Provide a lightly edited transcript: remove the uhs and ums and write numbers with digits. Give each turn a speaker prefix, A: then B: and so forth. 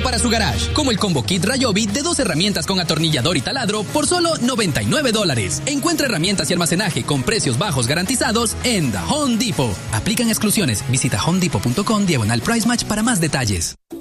A: para su garage, como el Combo Kit Ryobi de 2 herramientas con atornillador y taladro por solo $99. Encuentra herramientas y almacenaje con precios bajos garantizados en The Home Depot. Aplican exclusiones. Visita homedepot.com/Price Match para más detalles.